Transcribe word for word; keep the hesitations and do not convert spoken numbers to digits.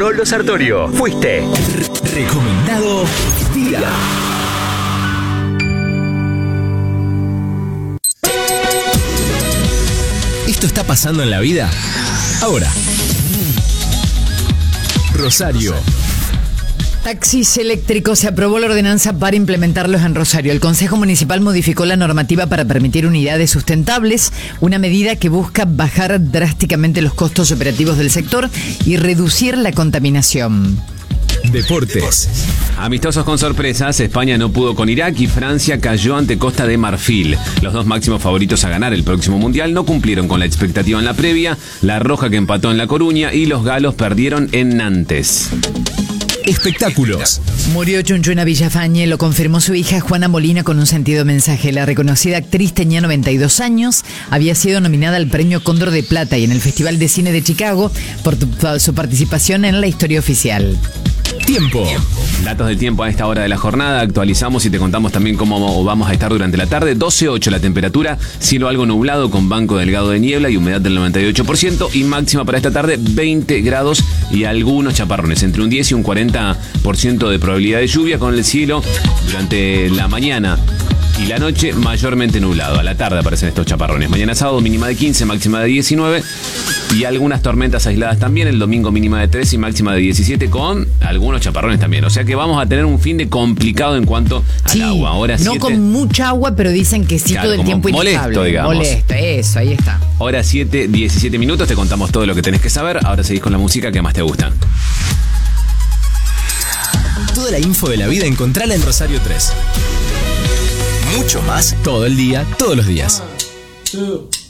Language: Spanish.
Goldo Sartorio. Fuiste recomendado día. ¿Esto está pasando en la vida? Ahora. Rosario. Taxis eléctricos. Se aprobó la ordenanza para implementarlos en Rosario. El Consejo Municipal modificó la normativa para permitir unidades sustentables, una medida que busca bajar drásticamente los costos operativos del sector y reducir la contaminación. Deportes. Amistosos con sorpresas, España no pudo con Irak y Francia cayó ante Costa de Marfil. Los dos máximos favoritos a ganar el próximo Mundial no cumplieron con la expectativa en la previa, la Roja que empató en La Coruña y los galos perdieron en Nantes. Espectáculos. Murió Chunchuna Villafañe, lo confirmó su hija Juana Molina con un sentido mensaje. La reconocida actriz tenía noventa y dos años, había sido nominada al Premio Cóndor de Plata y en el Festival de Cine de Chicago por tu, su participación en La Historia Oficial. Tiempo. Datos del tiempo a esta hora de la jornada. Actualizamos y te contamos también cómo vamos a estar durante la tarde. doce ocho la temperatura, cielo algo nublado con banco delgado de niebla y humedad del noventa y ocho por ciento. Y máxima para esta tarde veinte grados y algunos chaparrones, entre un diez y un cuarenta por ciento de probabilidad de lluvia, con el cielo durante la mañana y la noche mayormente nublado. A la tarde aparecen estos chaparrones. Mañana sábado mínima de quince, máxima de diecinueve y algunas tormentas aisladas también. El domingo mínima de trece y máxima de diecisiete con algunos chaparrones también. O sea que vamos a tener un fin de complicado en cuanto al sí, agua. Hora no siete, con mucha agua, pero dicen que sí, claro, todo el tiempo molesto, inestable. digamos. Molesto, eso, ahí está. Hora siete, diecisiete minutos, te contamos todo lo que tenés que saber. Ahora seguís con la música que más te gusta. Toda la info de la vida encontrala en Rosario tres. Mucho más todo el día, todos los días.